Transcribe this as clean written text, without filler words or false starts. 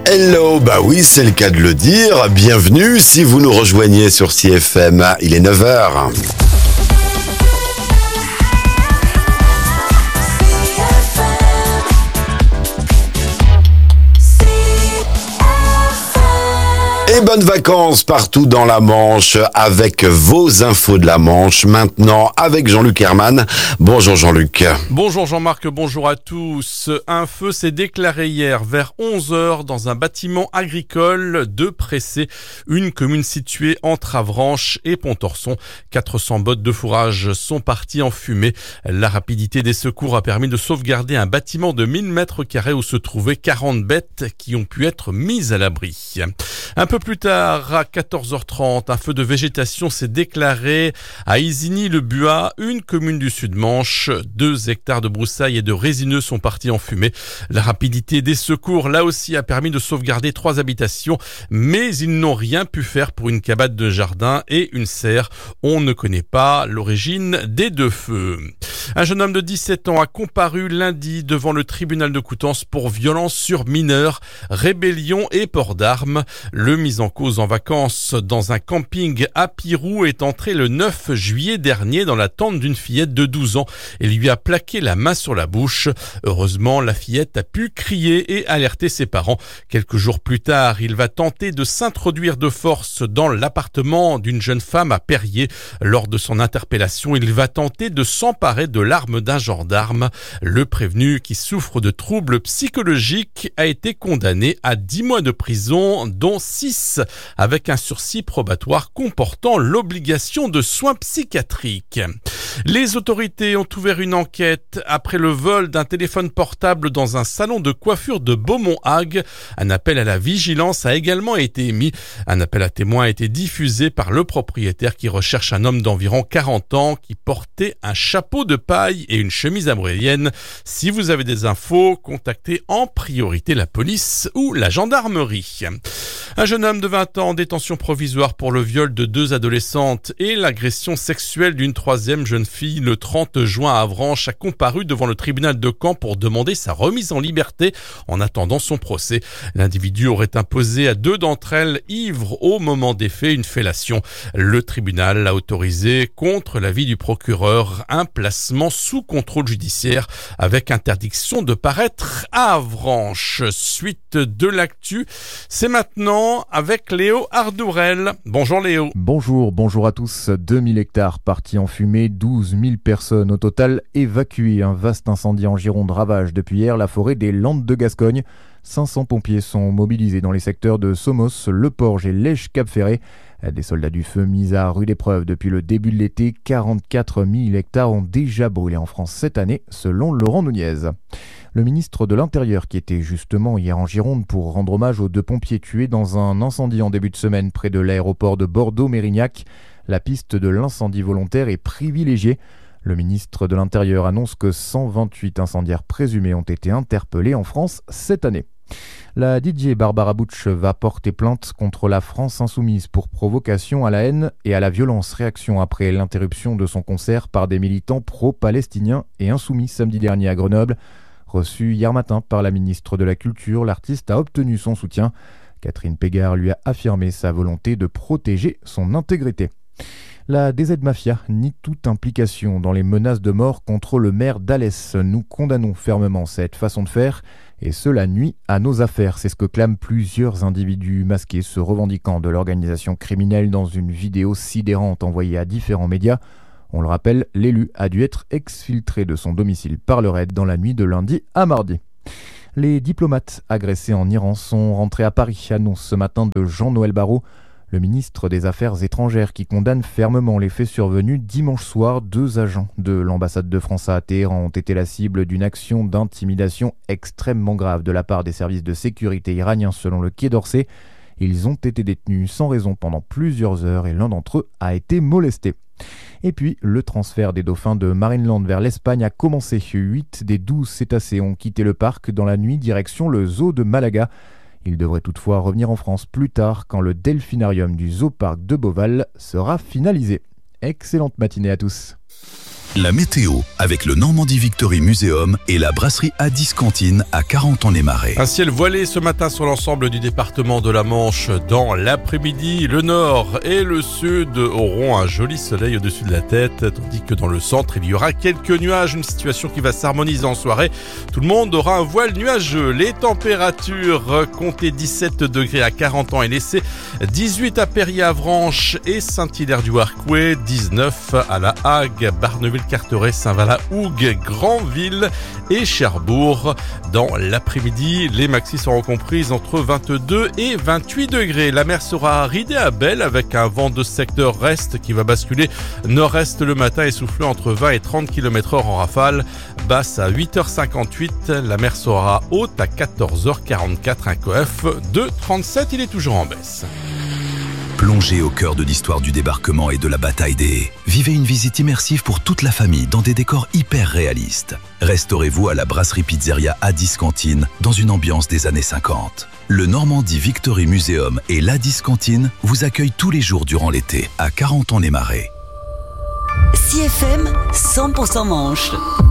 Hello, bah oui, c'est le cas de le dire. Bienvenue si vous nous rejoignez sur CFM. Il est 9h. Et bonnes vacances partout dans la Manche avec vos infos de la Manche. Maintenant avec Jean-Luc Herman. Bonjour Jean-Luc. Bonjour Jean-Marc, bonjour à tous. Un feu s'est déclaré hier vers 11h dans un bâtiment agricole de Pressé, une commune située entre Avranches et Pontorson. 400 bottes de fourrage sont parties en fumée. La rapidité des secours a permis de sauvegarder un bâtiment de 1000 mètres carrés où se trouvaient 40 bêtes qui ont pu être mises à l'abri. Un peu plus tard, à 14h30, un feu de végétation s'est déclaré à Isigny-le-Buat, une commune du Sud-Manche. 2 hectares de broussailles et de résineux sont partis en fumée. La rapidité des secours, là aussi, a permis de sauvegarder 3 habitations, mais ils n'ont rien pu faire pour une cabane de jardin et une serre. On ne connaît pas l'origine des 2 feux. Un jeune homme de 17 ans a comparu lundi devant le tribunal de Coutances pour violence sur mineurs, rébellion et port d'armes. Le mis en cause en vacances dans un camping à Pirou est entré le 9 juillet dernier dans la tente d'une fillette de 12 ans et lui a plaqué la main sur la bouche. Heureusement, la fillette a pu crier et alerter ses parents. Quelques jours plus tard, il va tenter de s'introduire de force dans l'appartement d'une jeune femme à Perrier. Lors de son interpellation, il va tenter de s'emparer de l'arme d'un gendarme. Le prévenu, qui souffre de troubles psychologiques, a été condamné à 10 mois de prison, dont 6 avec un sursis probatoire comportant l'obligation de soins psychiatriques. Les autorités ont ouvert une enquête après le vol d'un téléphone portable dans un salon de coiffure de Beaumont-Hague. Un appel à la vigilance a également été émis. Un appel à témoins a été diffusé par le propriétaire qui recherche un homme d'environ 40 ans qui portait un chapeau de paille et une chemise ambrelienne. Si vous avez des infos, contactez en priorité la police ou la gendarmerie. Un jeune homme de 20 ans en détention provisoire pour le viol de 2 adolescentes et l'agression sexuelle d'une 3e jeune fille le 30 juin à Avranches a comparu devant le tribunal de Caen pour demander sa remise en liberté en attendant son procès. L'individu aurait imposé à 2 d'entre elles, ivres au moment des faits, une fellation. Le tribunal a autorisé, contre l'avis du procureur, un placement sous contrôle judiciaire avec interdiction de paraître à Avranches. Suite de l'actu, c'est maintenant avec Léo Ardourel. Bonjour Léo. Bonjour à tous. 2000 hectares partis en fumée, 12 000 personnes au total évacuées. Un vaste incendie en Gironde ravage depuis hier la forêt des Landes de Gascogne. 500 pompiers sont mobilisés dans les secteurs de Somos, Le Porge et Lège-Cap-Ferré. Des soldats du feu mis à rude épreuve depuis le début de l'été. 44 000 hectares ont déjà brûlé en France cette année, selon Laurent Nunez. Le ministre de l'Intérieur, qui était justement hier en Gironde pour rendre hommage aux 2 pompiers tués dans un incendie en début de semaine près de l'aéroport de Bordeaux-Mérignac. La piste de l'incendie volontaire est privilégiée. Le ministre de l'Intérieur annonce que 128 incendiaires présumés ont été interpellés en France cette année. La DJ Barbara Butch va porter plainte contre la France insoumise pour provocation à la haine et à la violence. Réaction après l'interruption de son concert par des militants pro-palestiniens et insoumis samedi dernier à Grenoble. Reçue hier matin par la ministre de la Culture, l'artiste a obtenu son soutien. Catherine Pégard lui a affirmé sa volonté de protéger son intégrité. La DZ Mafia nie toute implication dans les menaces de mort contre le maire d'Alès. Nous condamnons fermement cette façon de faire et cela nuit à nos affaires. C'est ce que clament plusieurs individus masqués se revendiquant de l'organisation criminelle dans une vidéo sidérante envoyée à différents médias. On le rappelle, l'élu a dû être exfiltré de son domicile par le raid dans la nuit de lundi à mardi. Les diplomates agressés en Iran sont rentrés à Paris, annonce ce matin de Jean-Noël Barrot, le ministre des Affaires étrangères, qui condamne fermement les faits survenus dimanche soir. 2 agents de l'ambassade de France à Téhéran ont été la cible d'une action d'intimidation extrêmement grave de la part des services de sécurité iraniens selon le Quai d'Orsay. Ils ont été détenus sans raison pendant plusieurs heures et l'un d'entre eux a été molesté. Et puis, le transfert des dauphins de Marineland vers l'Espagne a commencé. 8 des 12 cétacés ont quitté le parc dans la nuit direction le zoo de Malaga. Ils devraient toutefois revenir en France plus tard quand le delphinarium du zoo parc de Beauval sera finalisé. Excellente matinée à tous. La météo avec le Normandie Victory Museum et la brasserie Addis Cantine à Carentan-les-Marais. Un ciel voilé ce matin sur l'ensemble du département de la Manche. Dans l'après-midi, le nord et le sud auront un joli soleil au-dessus de la tête, tandis que dans le centre, il y aura quelques nuages, une situation qui va s'harmoniser en soirée. Tout le monde aura un voile nuageux. Les températures, comptez 17 degrés à Carentan et l'Essai, 18 à Périer-Avranches et Saint-Hilaire-du-Harcouët, 19 à La Hague, Barneville, Carteret, Saint-Valin-Hougues, Granville et Cherbourg. Dans l'après-midi, les maxis seront comprises entre 22 et 28 degrés. La mer sera ridée à Belle avec un vent de secteur est qui va basculer nord-est le matin et souffler entre 20 et 30 km/h en rafale. Basse à 8h58, la mer sera haute à 14h44, un coef de 37, il est toujours en baisse. Plongez au cœur de l'histoire du débarquement et de la bataille des haies. Vivez une visite immersive pour toute la famille dans des décors hyper réalistes. Restaurez-vous à la brasserie pizzeria Addis Cantine dans une ambiance des années 50. Le Normandie Victory Museum et l'Addis Cantine vous accueillent tous les jours durant l'été à Carentan-les-Marais. CFM 100% Manche.